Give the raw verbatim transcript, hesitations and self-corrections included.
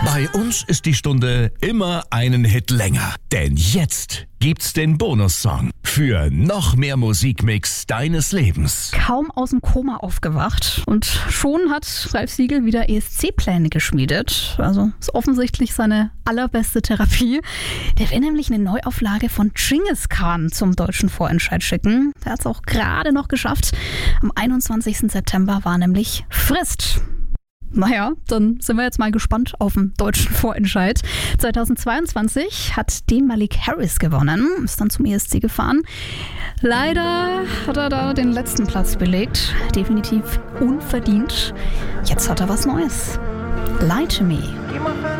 Bei uns ist die Stunde immer einen Hit länger. Denn jetzt gibt's den Bonussong für noch mehr Musikmix deines Lebens. Kaum aus dem Koma aufgewacht und schon hat Ralf Siegel wieder E S C-Pläne geschmiedet. Also ist offensichtlich seine allerbeste Therapie. Der will nämlich eine Neuauflage von Genghis Khan zum deutschen Vorentscheid schicken. Der hat es auch gerade noch geschafft. Am einundzwanzigsten September war nämlich Frist. Naja, dann sind wir jetzt mal gespannt auf den deutschen Vorentscheid. zweitausendzweiundzwanzig hat Dean Malik Harris gewonnen, ist dann zum E S C gefahren. Leider hat er da den letzten Platz belegt, definitiv unverdient. Jetzt hat er was Neues. Lie to Me.